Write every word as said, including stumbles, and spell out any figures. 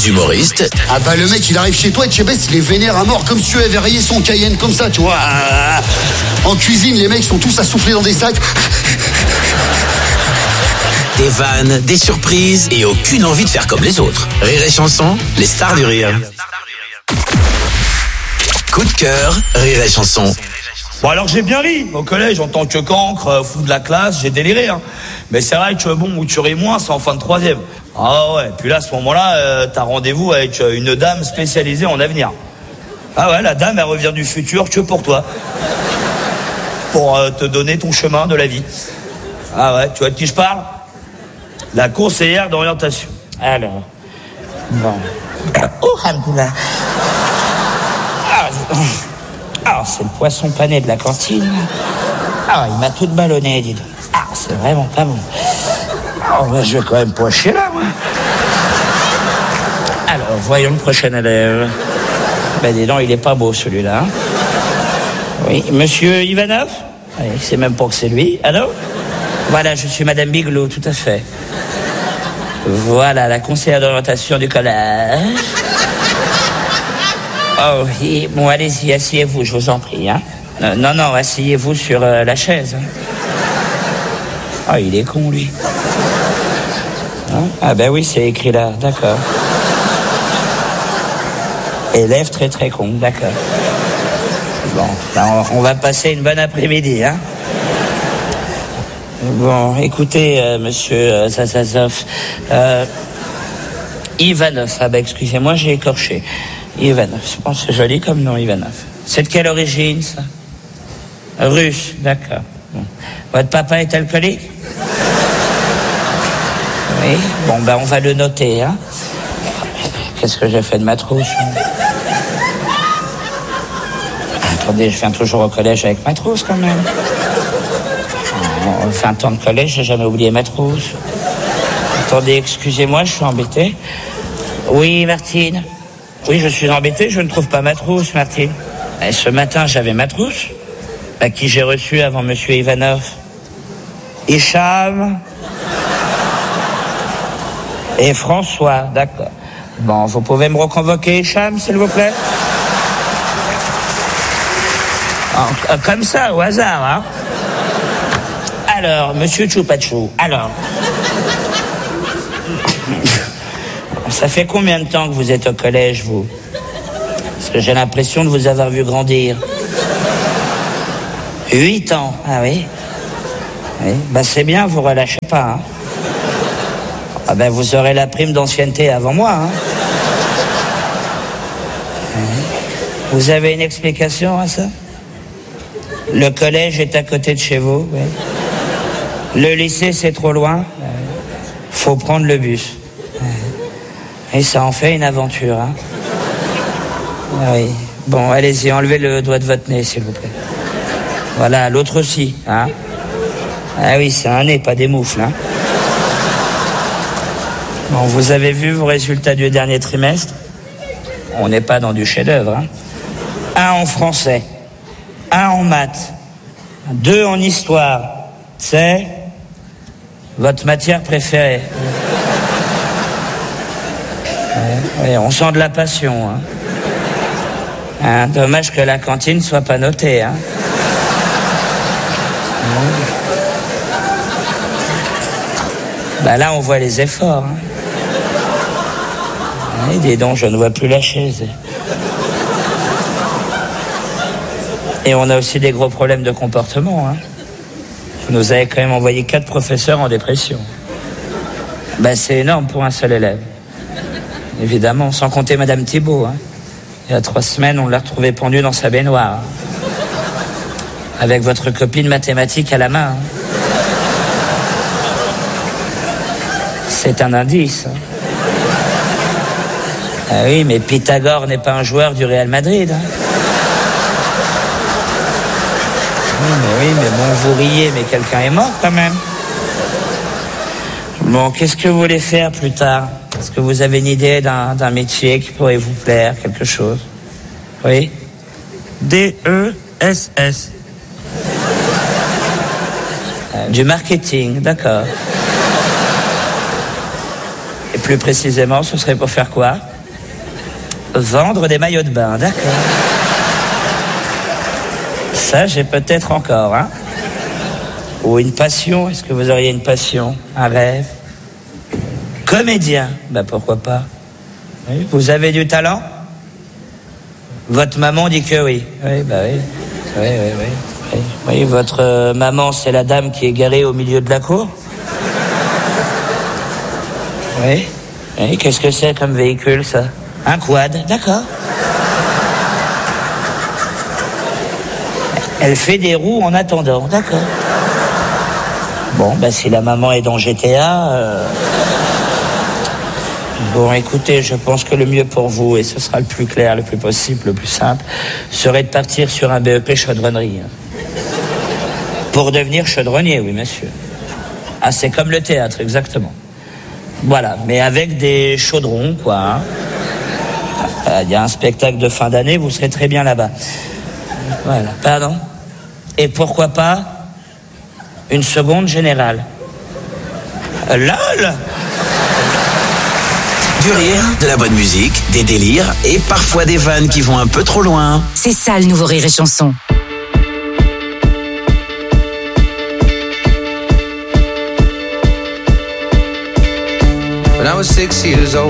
les humoristes. Ah bah le mec il arrive chez toi et Tchébès il est vénère à mort comme si tu avais rayé son Cayenne comme ça, tu vois. En cuisine les mecs sont tous assoufflés dans des sacs. Des vannes, des surprises et aucune envie de faire comme les autres. Rire et Chanson, les stars du rire. Coup de cœur, Rire et Chanson. Bon alors j'ai bien ri au collège en tant que cancre, fou de la classe, j'ai déliré hein. Mais c'est vrai que bon, où tu ris moins, c'est en fin de troisième. Ah ouais, puis là à ce moment-là, euh, t'as rendez-vous avec une dame spécialisée en avenir. Ah ouais, la dame elle revient du futur que pour toi. Pour euh, te donner ton chemin de la vie. Ah ouais, tu vois de qui je parle? La conseillère d'orientation. Alors, bon. Oh, Hamdoullah. Ah, je... ah, c'est le poisson pané de la cantine. Ah, il m'a tout ballonné, dis donc. Ah, c'est vraiment pas bon. Oh, ben, je vais quand même pocher là, moi. Alors, voyons le prochain élève. Ben, dis donc, il est pas beau, celui-là. Hein. Oui, monsieur Ivanov? Oui, c'est même pas que c'est lui. Allô? Voilà, je suis Madame Bigelow, tout à fait. Voilà, la conseillère d'orientation du collège. Oh oui, bon, allez-y, asseyez-vous, je vous en prie. Hein. Euh, non, non, asseyez-vous sur euh, la chaise. Ah, oh, il est con, lui. Hein? Ah ben oui, c'est écrit là, d'accord. Élève très très con, d'accord. Bon, ben, on, on va passer une bonne après-midi, hein. Bon, écoutez, euh, monsieur euh, Zassazov, euh, Ivanov, ah ben excusez-moi, j'ai écorché. Ivanov, je pense que c'est joli comme nom, Ivanov. C'est de quelle origine, ça? Russe, d'accord. Bon. Votre papa est alcoolique? Oui, bon, ben on va le noter, hein. Qu'est-ce que j'ai fait de ma trousse? Attendez, je viens toujours au collège avec ma trousse, quand même. En vingt ans de collège, j'ai jamais oublié ma trousse. Attendez, excusez-moi, je suis embêté. Oui, Martine. Oui, je suis embêté, je ne trouve pas ma trousse, Martine. Et ce matin, j'avais ma trousse, à qui j'ai reçu avant monsieur Ivanov. Hicham et François, d'accord. Bon, vous pouvez me reconvoquer, Hicham, s'il vous plaît? En, comme ça, au hasard, hein? Alors, monsieur Choupachou, alors... Ça fait combien de temps que vous êtes au collège, vous? Parce que j'ai l'impression de vous avoir vu grandir. Huit ans, ah oui? Oui, bah c'est bien, vous relâchez pas, hein? Ah ben, vous aurez la prime d'ancienneté avant moi, hein? Vous avez une explication à ça? Le collège est à côté de chez vous, oui. Le lycée, c'est trop loin. Faut prendre le bus. Et ça en fait une aventure, hein. Oui. Bon, allez-y, enlevez le doigt de votre nez, s'il vous plaît. Voilà, l'autre aussi, hein. Ah oui, c'est un nez, pas des moufles, hein. Bon, vous avez vu vos résultats du dernier trimestre? On n'est pas dans du chef-d'œuvre, hein. Un en français, un en maths, deux en histoire. C'est votre matière préférée. Ouais, ouais, on sent de la passion, hein. Hein, dommage que la cantine soit pas notée, hein. Ouais. Bah là, on voit les efforts, hein. Ouais, dis donc, je ne vois plus la chaise. Et on a aussi des gros problèmes de comportement, hein. Vous nous avez quand même envoyé quatre professeurs en dépression. Ben, c'est énorme pour un seul élève. Évidemment, sans compter Madame Thibault, hein. Il y a trois semaines, on l'a retrouvée pendue dans sa baignoire. Hein. Avec votre copine mathématique à la main. Hein. C'est un indice. Hein. Ah oui, mais Pythagore n'est pas un joueur du Real Madrid, hein. Oui, mais oui, mais bon, vous riez, mais quelqu'un est mort quand même. Bon, qu'est-ce que vous voulez faire plus tard? Est-ce que vous avez une idée d'un, d'un métier qui pourrait vous plaire, quelque chose? Oui? D E S S. Euh, du marketing, d'accord. Et plus précisément, ce serait pour faire quoi? Vendre des maillots de bain, d'accord. Ça, j'ai peut-être encore, hein. Ou une passion, est-ce que vous auriez une passion, un rêve? Comédien, bah pourquoi pas. Oui. Vous avez du talent? Votre maman dit que oui. Oui, bah oui. Oui, oui, oui. Oui, oui, votre euh, maman, c'est la dame qui est garée au milieu de la cour? Oui. Oui, qu'est-ce que c'est comme véhicule, ça? Un quad, d'accord. Elle fait des roues en attendant, d'accord. Bon, ben si la maman est dans G T A... Euh... Bon, écoutez, je pense que le mieux pour vous, et ce sera le plus clair, le plus possible, le plus simple, serait de partir sur un B E P chaudronnerie. Pour devenir chaudronnier, oui, monsieur. Ah, c'est comme le théâtre, exactement. Voilà, mais avec des chaudrons, quoi. Hein. Il y a un spectacle de fin d'année, vous serez très bien là-bas. Voilà, pardon. Et pourquoi pas une seconde générale? LOL! Du rire, de la bonne musique, des délires et parfois des vannes qui vont un peu trop loin. C'est ça le nouveau Rire et Chanson. When I was six years old